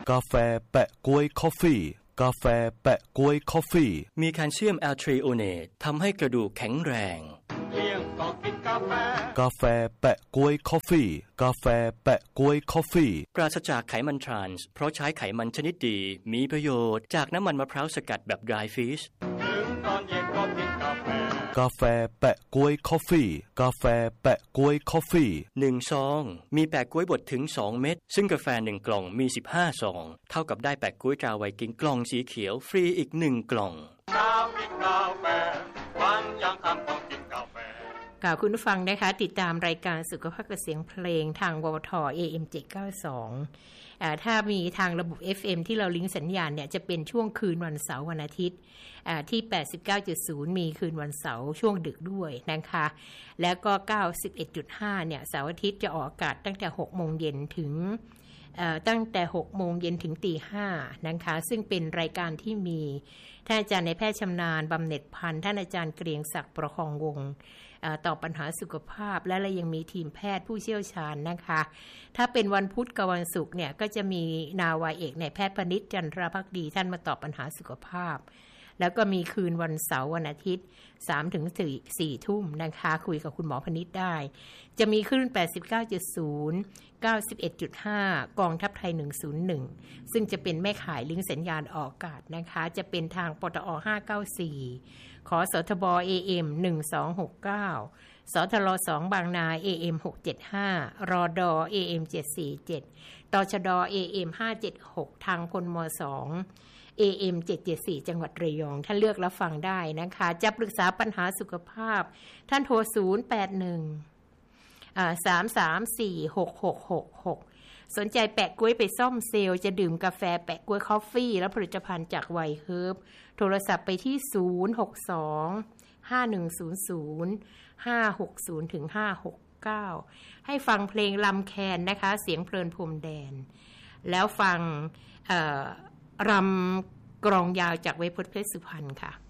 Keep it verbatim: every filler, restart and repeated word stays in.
กาแฟแปะก๊วยคอฟฟี่กาแฟแปะก๊วยคอฟฟี่มีแคลเซียมแอลทรีโอเนตทำให้กระดูกแข็งแรงเลี้ยงก็กินกาแฟกาแฟแปะก๊วยคอฟฟี่กาแฟแปะก๊วยคอฟฟี่ปราศจากไขมันทรานส์เพราะใช้ไขมันชนิดดีมีประโยชน์จากน้ำมันมะพร้าวสกัดแบบ dry fish ถึงตอนเย็นก็กินกาแฟกาแฟแปะก๊วยคอฟฟี่กาแฟแปะก๊วยคอฟฟี่หนึ่งซองมีแปะก๊วยบดถึงสองเม็ดซึ่งกาแฟหนึ่งกล่องมีสิบห้าซองเท่ากับได้แปะก๊วยตราไวกิ้งกล่องสีเขียวฟรีอีกหนึ่งกล่องเช้ากินกาแฟวันยังค่ำต้องกินกาแฟกล่าวคุณผู้ฟังนะคะติดตามรายการสุขภาพกับเสียงเพลงทางวท เอ เอ็ม เจ็ดเก้าสองอ่าถ้ามีทางระบบ เอฟ เอ็ม ที่เราลิงก์สัญญาณเนี่ยจะเป็นช่วงคืนวันเสาร์วันอาทิตย์อ่าที่ แปดสิบเก้าจุดศูนย์ มีคืนวันเสาร์ช่วงดึกด้วยนะคะแล้วก็ เก้าสิบเอ็ดจุดห้า เนี่ยเสาร์อาทิตย์จะออกอากาศตั้งแต่ หกโมงเย็นถึงตั้งแต่ หกโมงเย็นถึงตีห้านะคะซึ่งเป็นรายการที่มีท่านอาจารย์ในแพทย์ชำนาญบำเหน็จพันธ์ท่านอาจารย์เกรียงศักดิ์ประคองวงศ์ตอบปัญหาสุขภาพและเรายังมีทีมแพทย์ผู้เชี่ยวชาญนะคะถ้าเป็นวันพุธกับวันศุกร์เนี่ยก็จะมีนาวาเอกในแพทย์พนิษฐ์จันทรภักดีท่านมาตอบปัญหาสุขภาพแล้วก็มีคืนวันเสาร์วันอาทิตย์ สามถึงสี่ ทุ่มนะคะคุยกับคุณหมอพนิษฐ์ได้จะมีคลื่น แปดสิบเก้าจุดศูนย์ เก้าสิบเอ็ดจุดห้า กองทัพไทยหนึ่งศูนย์หนึ่งซึ่งจะเป็นแม่ข่ายลิงก์สัญญาณออกอากาศนะคะจะเป็นทางปตอห้าเก้าสี่ขอสทบ เอ เอ็ม หนึ่งสองหกเก้าสทรสองบางนา เอ เอ็ม หกเจ็ดห้ารอดอ เอ เอ็ม เจ็ดสี่เจ็ดตชด เอ เอ็ม ห้าเจ็ดหกทางพลมสองเอ เอ็ม เจ็ดเจ็ดสี่จังหวัดระยองท่านเลือกรับฟังได้นะคะจะปรึกษาปัญหาสุขภาพท่านโทรศูนย์ แปด หนึ่ง อ่า สาม สาม สี่ หก หก หก หกสนใจแปะก๊วยไปซ่อมเซลล์จะดื่มกาแฟแปะก๊วยคอฟฟี่และผลิตภัณฑ์จากไวเฮิร์บโทรศัพท์ไปที่ศูนย์ หก สอง ห้า หนึ่ง ศูนย์ ศูนย์ ห้า หก ศูนย์ ถึง ห้า หก เก้าให้ฟังเพลงลำแคนนะคะเสียงเพลินพรมแดนแล้วฟังเอ่อรำกรองยาวจากเวพจน์เพชรสุพรรณค่ะ